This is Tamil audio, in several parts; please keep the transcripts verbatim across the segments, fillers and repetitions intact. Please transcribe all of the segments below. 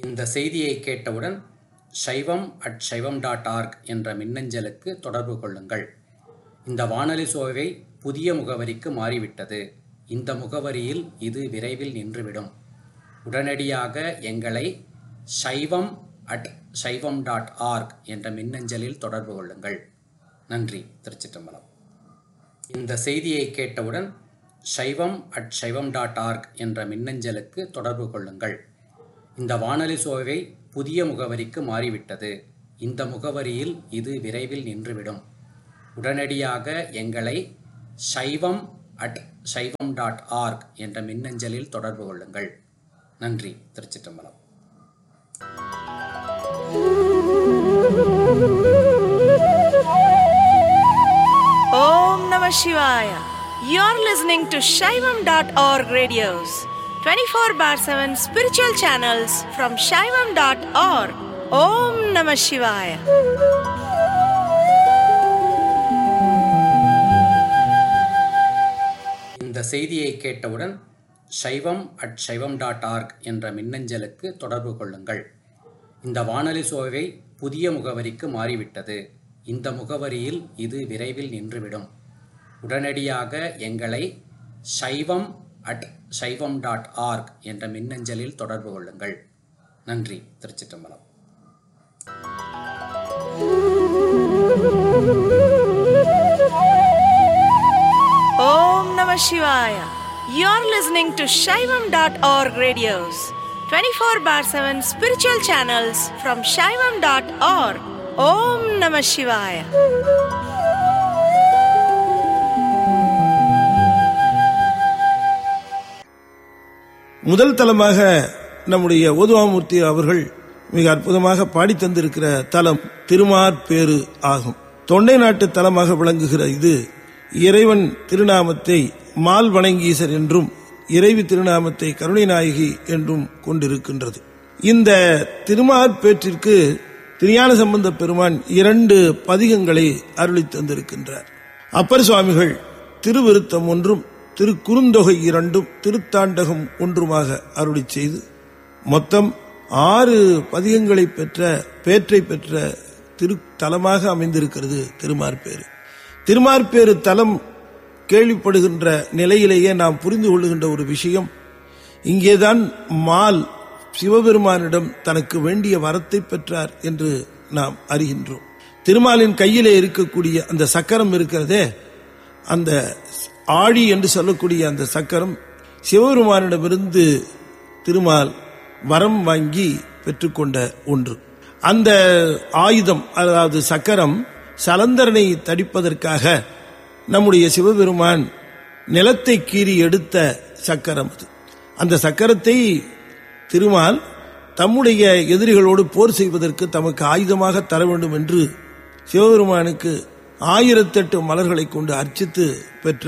இந்த செய்தியை கேட்டவுடன் சைவம் அட் சைவம் டாட் ஆர்க் என்ற மின்னஞ்சலுக்கு தொடர்பு கொள்ளுங்கள். இந்த வானொலி சோவை புதிய முகவரிக்கு மாறிவிட்டது. இந்த முகவரியில் இது விரைவில் நின்றுவிடும். உடனடியாக எங்களை சைவம் அட் சைவம் டாட் ஆர்க் என்ற மின்னஞ்சலில் தொடர்பு கொள்ளுங்கள். நன்றி. திருச்சிற்றம்பலம். இந்த செய்தியை கேட்டவுடன் சைவம் அட் சைவம் டாட் ஆர்க் என்ற மின்னஞ்சலுக்கு தொடர்பு கொள்ளுங்கள். இந்த வானொலி சோவை புதிய முகவரிக்கு மாறிவிட்டது. இந்த முகவரியில் இது விரைவில் நின்றுவிடும். உடனடியாக எங்களை சைவம் அட் சைவம் டாட் ஆர்க் என்ற மின்னஞ்சலில் தொடர்பு கொள்ளுங்கள். நன்றி. திருச்சிற்றம்பலம். ஓம் நம சிவாய. You're listening to shaivam dot org radios, twenty-four bar seven spiritual channels from shaivam dot org. Om Namah Shivaya. இந்த செய்தியை கேட்டவுடன் சைவம் அட் சைவம் டாட் ஆர்க் என்ற மின்னஞ்சலுக்கு தொடர்பு கொள்ளுங்கள். இந்த வானொலி சோவை புதிய முகவரிக்கு மாறிவிட்டது. இந்த முகவரியில் இது விரைவில் நின்றுவிடும். உடனடியாக எங்களை சைவம் அட் சைவம் டாட் ஆர்க் என்ற மின்னஞ்சலில் தொடர்பு கொள்ளுங்கள். நன்றி. திருச்சிற்றம்பலம். ஓம் நம சிவாய. You're listening to shaivam dot org radios, twenty-four bar seven spiritual channels from shaivam dot org. Om Namah Shivaya. முதல் தலமாக நம்முடைய ஓதுவாமூர்த்தி அவர்கள் மிக அற்புதமாக பாடி தந்திருக்கிற தலம் திருமாற்பேறு ஆகும். தொண்டை நாட்டு தலமாக விளங்குகிற இது இறைவன் திருநாமத்தை மால் வணங்கீசர் என்றும் இறைவி திருநாமத்தை கருணை நாயகி என்றும் கொண்டிருக்கின்றது. இந்த திருமாற்பேற்றிற்கு திருஞான சம்பந்த பெருமான் இரண்டு பதிகங்களை அருளி தந்திருக்கின்றார். அப்பர் சுவாமிகள் திருவிருத்தம் ஒன்றும் திருக்குறுந்தொகை இரண்டும் திருத்தாண்டகம் ஒன்றுமாக அருளி செய்து மொத்தம் ஆறு பதிகங்களை பெற்ற பேற்றை பெற்ற திருத்தலமாக அமைந்திருக்கிறது திருமாற்பேறு. திருமாற்பேறு தலம் கேள்விப்படுகின்ற நிலையிலேயே நாம் புரிந்து கொள்ளுகின்ற ஒரு விஷயம், இங்கேதான் மால் சிவபெருமானிடம் தனக்கு வேண்டிய வரத்தை பெற்றார் என்று நாம் அறிகின்றோம். திருமாலின் கையிலே இருக்கக்கூடிய அந்த சக்கரம் இருக்கிறதே, அந்த ஆழி என்று சொல்லக்கூடிய அந்த சக்கரம் சிவபெருமானிடமிருந்து திருமால் வரம் வாங்கி பெற்றுக்கொண்ட ஒன்று. அந்த ஆயுதம், அதாவது சக்கரம், சலந்தரனை தடிப்பதற்காக நம்முடைய சிவபெருமான் நிலத்தை கீறி எடுத்த சக்கரம் அது. அந்த சக்கரத்தை திருமால் தம்முடைய எதிரிகளோடு போர் செய்வதற்கு தமக்கு ஆயுதமாக தர வேண்டும் என்று சிவபெருமானுக்கு ஆயிரத்தெட்டு மலர்களை கொண்டு அர்ச்சித்து பெற்ற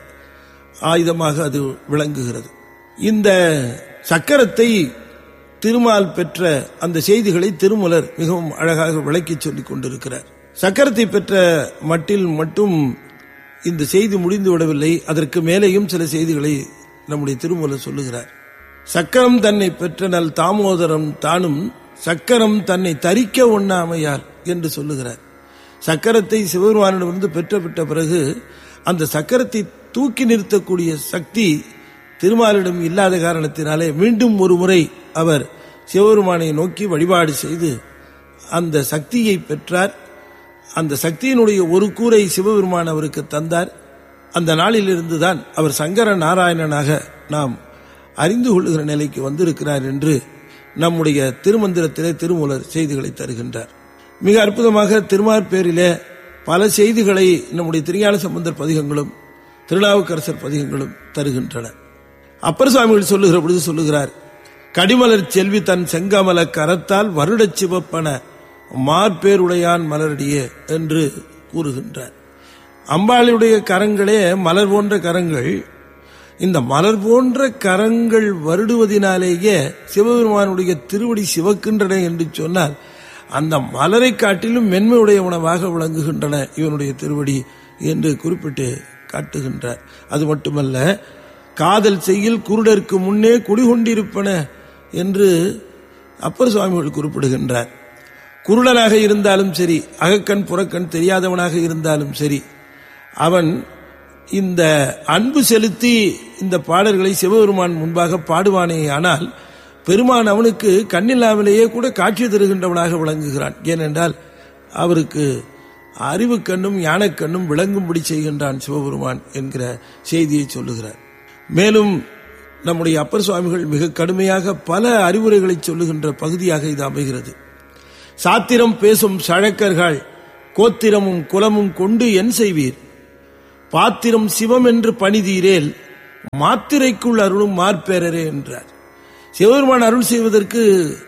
ஆயுதமாக அது விளங்குகிறது. இந்த சக்கரத்தை திருமால் பெற்ற அந்த செய்திகளை திருமலர் மிகவும் அழகாக விளக்கி சொல்லிக் கொண்டிருக்கிறார். சக்கரத்தை பெற்ற மட்டில் மட்டும் இந்த செய்தி முடிந்து விடவில்லை, அதற்கு மேலேயும் சில செய்திகளை நம்முடைய திருமலர் சொல்லுகிறார். சக்கரம் தன்னை பெற்ற நல் தாமோதரம் தானும் சக்கரம் தன்னை தரிக்க ஒண்ணாமையால் என்று சொல்லுகிறார். சக்கரத்தை சிவபெருமானிடமிருந்து பெற்ற பெற்ற பிறகு அந்த சக்கரத்தை தூக்கி நிறுத்தக்கூடிய சக்தி திருமாலிடம் இல்லாத காரணத்தினாலே மீண்டும் ஒரு முறை அவர் சிவபெருமானை நோக்கி வழிபாடு செய்து அந்த சக்தியை பெற்றார். அந்த சக்தியினுடைய ஒரு கூரை சிவபெருமான் அவருக்கு தந்தார். அந்த நாளிலிருந்துதான் அவர் சங்கர நாராயணனாக நாம் அறிந்து கொள்ளுகிற நிலைக்கு வந்திருக்கிறார் என்று நம்முடைய திருமந்திரத்திலே திருமூலர் செய்திகளை தருகின்றார். மிக அற்புதமாக திருமாற்பேரிலே பல செய்திகளை நம்முடைய திருஞான சம்பந்தர் பதிகங்களும் திருநாவுக்கரசர் பதிகங்களும் தருகின்றன. அப்பர் சுவாமிகள் சொல்லுகிற பொழுது சொல்லுகிறார், கடிமலர் செல்வி தன் செங்கமல கரத்தால் வருடச் சிவப்பன மார்பேருடையான் மலரடியே என்று கூறுகின்றார். அம்பாளுடைய கரங்களே மலர் போன்ற கரங்கள். இந்த மலர் போன்ற கரங்கள் வருடுவதினாலேயே சிவபெருமானுடைய திருவடி சிவக்கின்றன என்று சொன்னால் அந்த மலரை காட்டிலும் மென்மையுடைய உணவாக விளங்குகின்றன இவனுடைய திருவடி என்று குறிப்பிட்டு காட்டுகின்றார். அது மட்டுமல்ல, காதல் செய்யில் குருடருக்கு முன்னே குடிகொண்டிருப்பன என்று அப்பர் சுவாமிகள் குறிப்பிடுகின்றார். குருடனாக இருந்தாலும் சரி, அகக்கண் புறக்கண் தெரியாதவனாக இருந்தாலும் சரி, அவன் இந்த அன்பு செலுத்தி இந்த பாடல்களை சிவபெருமான் முன்பாக பாடுவானே ஆனால் பெருமான் அவனுக்கு கண்ணில்லாமலேயே கூட காட்சி தருகின்றவனாக விளங்குகிறான். ஏனென்றால் அவருக்கு அறிவு கண்ணும் ஞானக்கண்ணும் விளங்கும்படி செய்கின்றான் சிவபெருமான் என்கிற செய்தியை சொல்லுகிறார். மேலும் நம்முடைய அப்பர் சுவாமிகள் மிக கடுமையாக பல அறிவுரைகளை சொல்லுகின்ற பகுதியாக இது அமைகிறது. சாத்திரம் பேசும் சழக்கர்கள் கோத்திரமும் குலமும் கொண்டு என் செய்வீர், பாத்திரம் சிவம் என்று பணிதீரேல் மாத்திரைக்குள் அருளும் மார்பேரரே என்றார். சிவபெருமான் அருள் செய்வதற்கு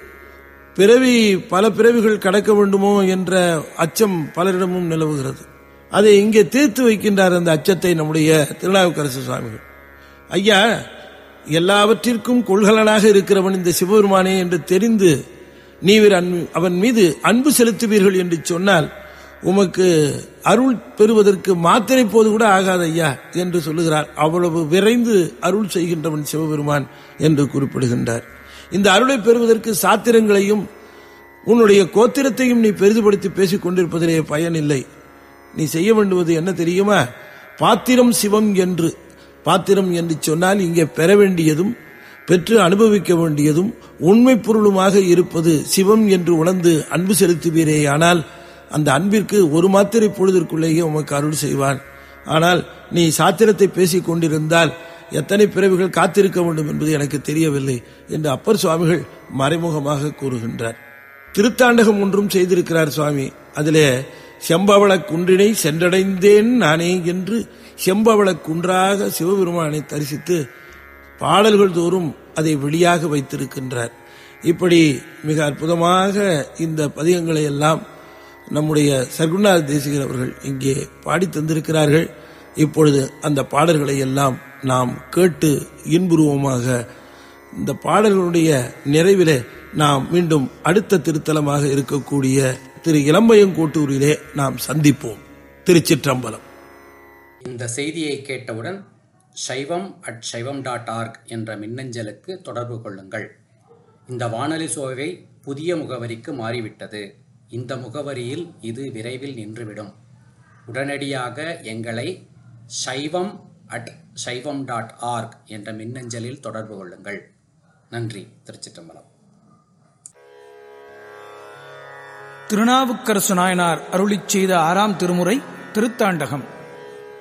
பிறவி பல பிறவிகள் கடக்க வேண்டுமோ என்ற அச்சம் பலரிடமும் நிலவுகிறது. அதை இங்கே தீர்த்து வைக்கின்றார் அந்த அச்சத்தை நம்முடைய திருநாவுக்கரசு சுவாமிகள். ஐயா, எல்லாவற்றிற்கும் கொள்கலனாக இருக்கிறவன் இந்த சிவபெருமானே என்று தெரிந்து நீவர் அவன் மீது அன்பு செலுத்துவீர்கள் என்று சொன்னால் உமக்கு அருள் பெறுவதற்கு மாத்திரை போது கூட ஆகாது ஐயா என்று சொல்லுகிறார். அவ்வளவு விரைந்து அருள் செய்கின்றவன் சிவபெருமான் என்று குறிப்பிடுகின்றார். இந்த அருளை பெறுவதற்கு சாத்திரங்களையும் உன்னுடைய கோத்திரத்தையும் நீ பெரிதுபடுத்தி பேசிக் கொண்டிருப்பதிலே பயனில்லை. நீ செய்ய வேண்டுவது என்ன தெரியுமா? பாத்திரம் சிவம் என்று, பாத்திரம் என்று சொன்னால் இங்கே பெற வேண்டியதும் பெற்று அனுபவிக்க வேண்டியதும் உண்மை பொருளுமாக இருப்பது சிவம் என்று உணர்ந்து அன்பு செலுத்துவீரே, ஆனால் அந்த அன்பிற்கு ஒரு மாத்திரை பொழுதற்குள்ளேயே உமக்கு அருள் செய்வான். ஆனால் நீ சாத்திரத்தை பேசிக் கொண்டிருந்தால் எத்தனை பிறவிகள் காத்திருக்க வேண்டும் என்பது எனக்கு தெரியவில்லை என்று அப்பர் சுவாமிகள் மறைமுகமாக கூறுகின்றார். திருத்தாண்டகம் ஒன்றும் செய்திருக்கிறார் சுவாமி. அதிலே செம்பவள குன்றினை சென்றடைந்தேன் நானே என்று செம்பவள குன்றாக சிவபெருமானை தரிசித்து பாடல்கள் தோறும் அதை வெளியாக வைத்திருக்கின்றார். இப்படி மிக அற்புதமாக இந்த பதிகங்களை எல்லாம் நம்முடைய சர்க்குணநாத தேசிகர் அவர்கள் இங்கே பாடி தந்திருக்கிறார்கள். இப்பொழுது அந்த பாடல்களை எல்லாம் நாம் கேட்டு இன்புருவமாக இந்த பாடல்களுடைய நிறைவிலே நாம் மீண்டும் அடுத்த திருத்தலமாக இருக்கக்கூடிய திரு இளம்பயங்கோட்டூரிலே நாம் சந்திப்போம். திருச்சிற்றம்பலம். இந்த செய்தியை கேட்டவுடன் சைவம் அட் சைவம் டாட் ஆர்க் என்ற மின்னஞ்சலுக்கு தொடர்பு கொள்ளுங்கள். இந்த வானொலி சோவை புதிய முகவரிக்கு மாறிவிட்டது. இந்த முகவரியில் இது விரைவில் நின்றுவிடும். உடனடியாக எங்களை சைவம் அட் சைவம் டாட் ஆர்க் என்ற மின்னஞ்சலில் தொடர்பு கொள்ளுங்கள். நன்றி. திருச்சிற்றம்பலம். திருநாவுக்கரசு நாயனார் அருளிச் செய்த ஆறாம் திருமுறை திருத்தாண்டகம்.